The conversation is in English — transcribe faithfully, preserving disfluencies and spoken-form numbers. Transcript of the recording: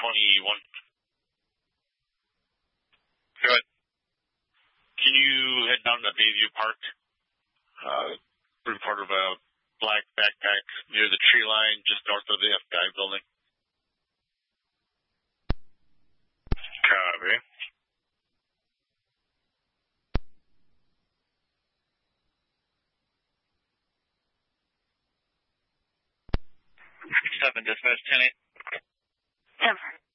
twenty-one. Go ahead. Can you head down to Bayview Park? Uh, report of a black backpack near the tree line just north of the F B I building. Copy. Seven dispatch ten eight. Denver.